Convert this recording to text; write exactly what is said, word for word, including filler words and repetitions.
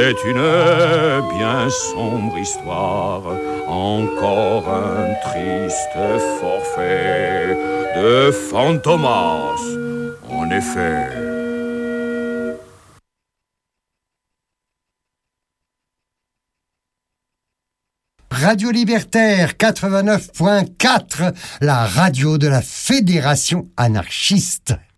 C'est une bien sombre histoire, encore un triste forfait de Fantomas, en effet. Radio Libertaire quatre-vingt-neuf point quatre, la radio de la Fédération anarchiste.